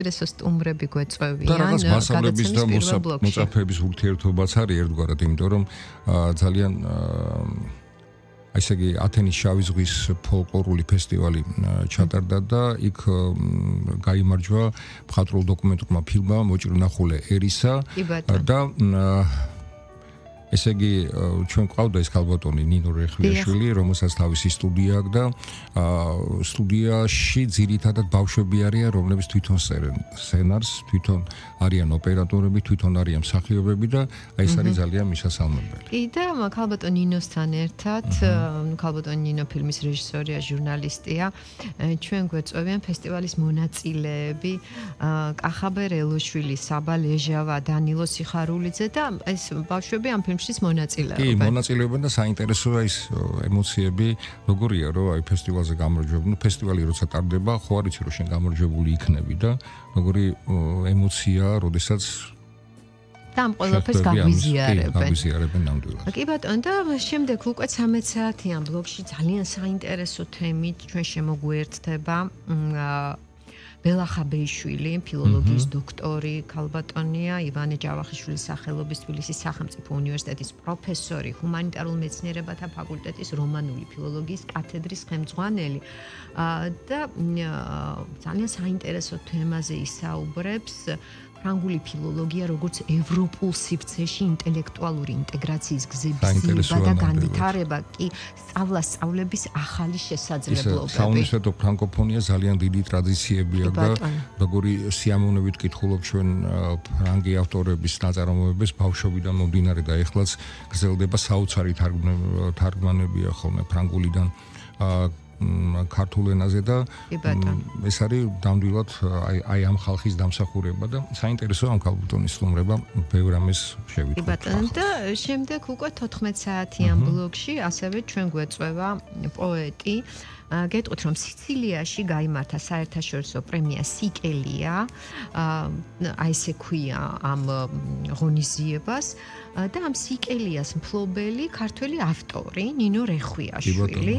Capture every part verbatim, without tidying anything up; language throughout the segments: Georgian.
საინტერესო სტუმრები გვეწვევიან. და რაღაც მასალების და მოწაფეების ურთიერთობაც არის ერთგვარად, იმიტომ რომ ძალიან აი ესე იგი ათენის შავი ზღვის ფოლკლორული ფესტივალი ჩატარდა და იქ გაიმარჯვა მხატვრულ დოკუმენტურმა ფილმმა მოჭრნახულე ერისა და ესე იგი ჩვენ ყავდა ეს ქალბატონი ნინო რეხვიაშვილი, რომელსაც თავისი სტუდია აქვს და სტუდიაში ძირითადად ბავშვები არიან, რომლებიც თვითონ სცენარს, თვითონ არიან ოპერატორები, თვითონ არიან მსახიობები და აი ეს არის ძალიან მისასალმებელი. კი და ქალბატონ ნინოსთან ერთად, ქალბატონ ნინო ფილმის რეჟისორია, ჟურნალისტია, ჩვენ გვეწვევიან ფესტივალის მონაწილეები, კახაბერ ელოშვილი, საბა ლეჟავა, დანილო სიხარულიძე და ეს ბავშვები ამ ფილმში მონაწილეობენ. კი, მონაწილეობენ და საინტერესოა ის ემოციები, როგორია რომ აი ფესტივალზე გამარჯვებული, ну ფესტივალი როცა ტარდება, ხო არ იცი რომ შენ გამარჯვებული იქნები და როგორი ემოცია, როდესაც და ამ ყველაფერს გაგვიზიარებენ. გაგვიზიარებენ ნამდვილად. კი ბატონო და შემდეგ უკვე ცამეტ საათიან ბლოგში ძალიან საინტერესო თემით ჩვენ შემოგვიერთდება ბელა ხაბეიშვილი, ფილოლოგიის დოქტორი, ქალბატონია, ივანე ჯავახიშვილის სახელობის თბილისის სახელმწიფო უნივერსიტეტის პროფესორი, ჰუმანიტარულ მეცნიერებათა ფაკულტეტის რომანული ფილოლოგიის კათედრის ხელმძღვანელი და ძალიან საინტერესო თემაზე ისაუბრებს ფრანგული ფილოლოგია როგორც ევროპულ სივრცეში ინტელექტუალური ინტეგრაციის გზების და განვითარება კი სწავლა-სწავლების ახალი შესაძლებლობები. საუნივერსიტეტო ფრანკოფონია ძალიან დიდი ტრადიციები აქვს და როგორი სიამოვნებით კითხულობ ჩვენ ფრანგი ავტორების ნაწარმოებებს ბავშვობიდან მომდინარე და ეხლაც გრძელდება საოცარი თარგმანებია ხოლმე ფრანგულიდან ქართულ ენაზე და ეს არის ნამდვილად აი ამ ხალხის დამსახურება და საინტერესო ამ ქალბატონის სტუმრება ბევრ ამას შევითხოვთ. კი ბატონო და შემდეგ უკვე თოთხმეტ საათიან ბლოგში ასევე ჩვენ გვეწვევა პოეტი გეტყვით რომ სიცილიაში გაიმართა საერთაშორისო პრემია სიკელია აი ესე ქვია ამ ღონისძიებას და ამ სიკელიას მფლობელი ქართველი ავტორი ნინო რეხვიაშვილი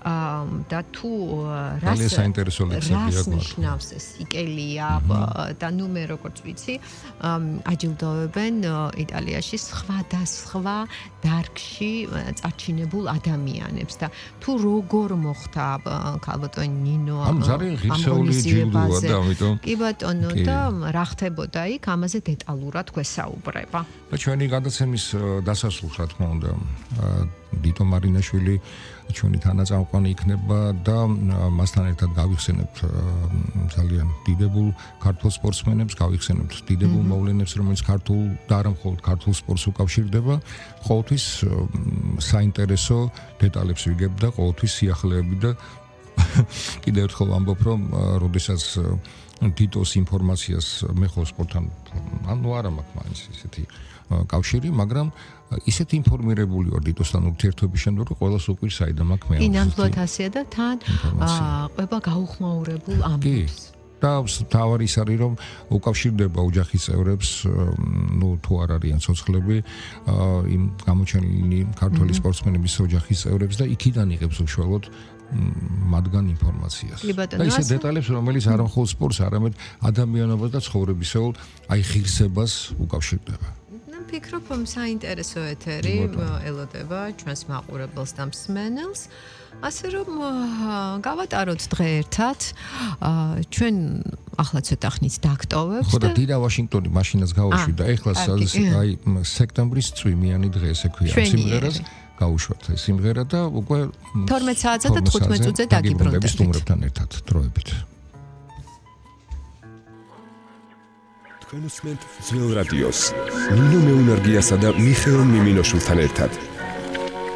და თუ რას საინტერესო ლექსები აქვს ნიშნავს სიკელია და ნუ მე როგორც ვიცი აჯილდოვებენ იტალიაში სხვადასხვა დარგში წარჩინებულ ადამიანებს და თუ როგორ მოხდა ქალბატონ ნინო ამ ძალიან ღირსეული ჯილდოა და ამიტომ კი ბატონო და რა ხდებოდა იქ ამაზე დეტალურად გვესაუბრება და ჩვენი გადაცემის დასასრულს რა თქმა უნდა დიტო მარინაშვილი ჩვენი თანაწამყვანი იქნება და მასთან ერთად გავიხსენებთ ძალიან დიდებულ ქართულ სპორტსმენებს, გავიხსენებთ დიდებულ მოვლენებს, რომელიც ქართულ და არა მხოლოდ ქართულ სპორტს უკავშირდება, ყოველთვის საინტერესო დეტალებს ვიგებ და ყოველთვის სიახლეები და კიდევ ერთხელ ვამბობ, რომ როდესაც დიტოს ინფორმაციას მე ხო სპორტთან ანუ არა მაქვს მაინც ისეთი კავშირი, მაგრამ ისეთ ინფორმირებული ვარ დიტოსთან ურთიერთობის შემდეგ, რომ ყველას უკვირს საიდან მაქვს მე. კი, ნამდვილად ასეა და თან ყובה გაუხმაურებულ ამბობს. და თავარი ის არის რომ უკავშირდება ოჯახის წევრებს, ну თუ არ არიან ცოცხლები, იმ გამოჩენილი ქართველი სპორტსმენების ოჯახის წევრებს და იქიდან იღებს უშუალოდ მათგან ინფორმაციას. და ისე დეტალებს, რომელიც არ მხოლოდ სპორტს, არამედ ადამიანობას და ცხოვრებისეულ აი ღირსებას უკავშირდება. ფიქრობ, რომ საინტერესო ეთერი ელოდება ჩვენს მაყურებელს და მსმენელს. ასე რომ გავატაროთ დღე ერთად. ჩვენ ახლა ცოტა ხნით დაგტოვებთ. ხო და დინა ვაშინგტონი მაშინაც გავუშვი და ეხლა აი სექტემბრის წვიმიანი დღე ესე ქვია სიმღერას გავუშვათ ეს სიმღერა და უკვე თორმეტ საათსა და თხუთმეტ წუთზე დაგიბრუნდებით სტუმრებთან ერთად დროებით. თქვენ უსმენთ ძველ რადიოს ნინო მეუნარგიასა და მიხეილ მიმინოშვილთან ერთად.